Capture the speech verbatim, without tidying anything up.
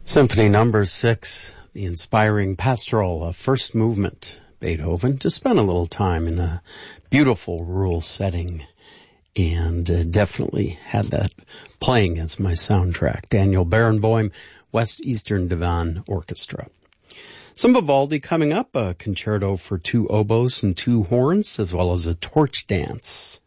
Symphony number six, the inspiring pastoral of first movement, Beethoven, to spend a little time in a beautiful rural setting, and uh, definitely had that playing as my soundtrack. Daniel Barenboim, West Eastern Divan Orchestra. Some Vivaldi coming up, a concerto for two oboes and two horns, as well as a torch dance.